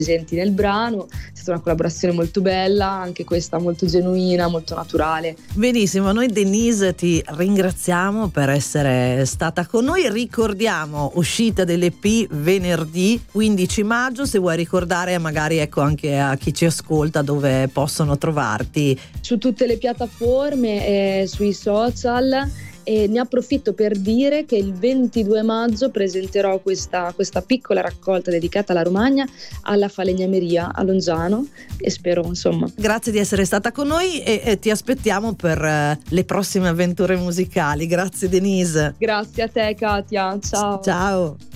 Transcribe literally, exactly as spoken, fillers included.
presenti nel brano. È stata una collaborazione molto bella, anche questa molto genuina, molto naturale. Benissimo, noi Denise ti ringraziamo per essere stata con noi. Ricordiamo uscita dell'E P venerdì quindici maggio, se vuoi ricordare magari ecco anche a chi ci ascolta dove possono trovarti. Su tutte le piattaforme e sui social. E ne approfitto per dire che il ventidue maggio presenterò questa, questa piccola raccolta dedicata alla Romagna alla Falegnameria a Longiano e spero insomma. Grazie di essere stata con noi e, e ti aspettiamo per uh, le prossime avventure musicali. Grazie Denise. Grazie a te Katia, ciao. Ciao.